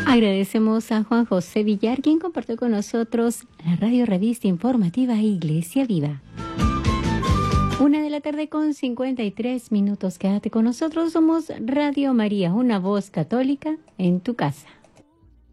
Agradecemos a Juan José Villar, quien compartió con nosotros la radio revista informativa Iglesia Viva. 1:53 PM. Quédate con nosotros. Somos Radio María, una voz católica en tu casa.